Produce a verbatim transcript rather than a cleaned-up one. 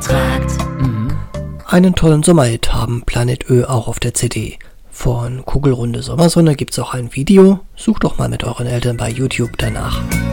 beantragt. Mhm. Einen tollen Sommerhit haben Planet Ö auch auf der C D. Von Kugelrunde Sommersonne gibt's auch ein Video. Sucht doch mal mit euren Eltern bei YouTube danach.